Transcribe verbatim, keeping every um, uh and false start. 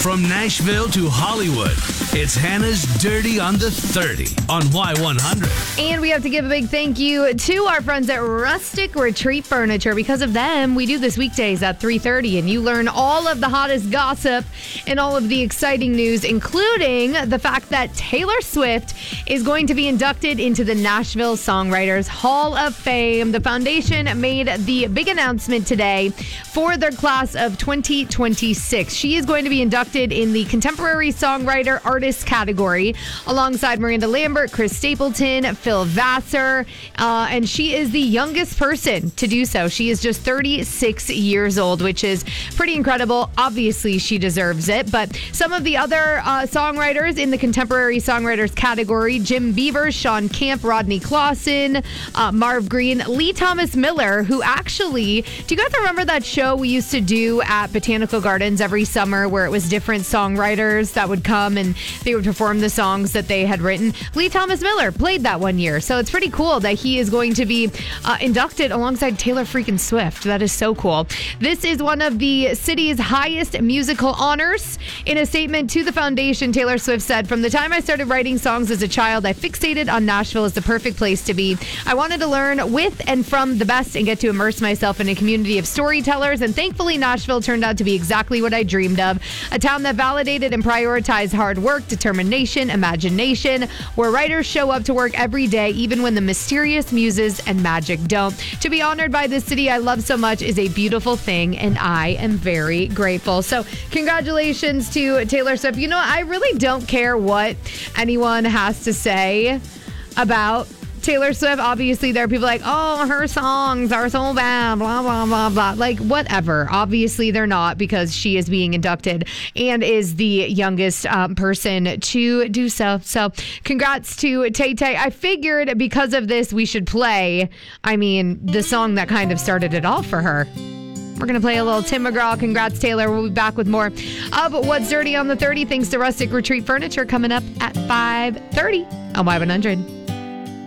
From Nashville to Hollywood, it's Hannah's Dirty on the thirty on Y one hundred. And we have to give a big thank you to our friends at Rustic Retreat Furniture. Because of them, we do this weekdays at three thirty, and you learn all of the hottest gossip and all of the exciting news, including the fact that Taylor Swift is going to be inducted into the Nashville Songwriters Hall of Fame. The foundation made the big announcement today for their class of twenty twenty-six. She is going to be inducted in the Contemporary Songwriter Artist category alongside Miranda Lambert, Chris Stapleton, Phil Vassar, uh, and she is the youngest person to do so. She is just thirty-six years old, which is pretty incredible. Obviously, she deserves it, but some of the other uh, songwriters in the Contemporary Songwriters category: Jim Beavers, Sean Camp, Rodney Clawson, uh, Marv Green, Lee Thomas Miller, who actually, do you guys remember that show we used to do at Botanical Gardens every summer where it was different songwriters that would come and they would perform the songs that they had written? Lee Thomas Miller played that one year, so it's pretty cool that he is going to be uh, inducted alongside Taylor freaking Swift. That is so cool. This is one of the city's highest musical honors. In a statement to the foundation, Taylor Swift said, "From the time I started writing songs as a child, I fixated on Nashville as the perfect place to be. I wanted to learn with and from the best and get to immerse myself in a community of storytellers, and thankfully Nashville turned out to be exactly what I dreamed of. A town that validated and prioritized hard work, determination, imagination, where writers show up to work every day, even when the mysterious muses and magic don't. To be honored by this city I love so much is a beautiful thing, and I am very grateful." So congratulations to Taylor Swift. You know, I really don't care what anyone has to say about Taylor Swift. Obviously, there are people like, oh, her songs are so bad, blah, blah, blah, blah. Like, whatever. Obviously, they're not, because she is being inducted and is the youngest um, person to do so. So, congrats to Tay Tay. I figured because of this, we should play, I mean, the song that kind of started it all for her. We're going to play a little Tim McGraw. Congrats, Taylor. We'll be back with more of What's Dirty on the thirty, thanks to Rustic Retreat Furniture, coming up at five thirty on Y one hundred.